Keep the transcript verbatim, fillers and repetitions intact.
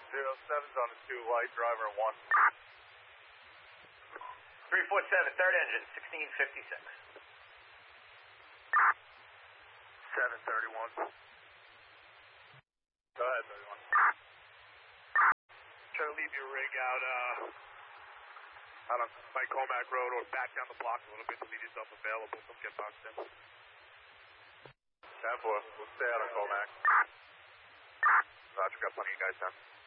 Zero seven's on the two, light driver and one. three four seven, third engine, sixteen fifty-six. seven thirty-one. Go ahead, thirty-one. Try to leave your rig out, uh, out on Mike Comac Road or back down the block a little bit to leave yourself available. Don't get boxed in. ten four, we'll stay out on Comac. Roger, got plenty of guys down.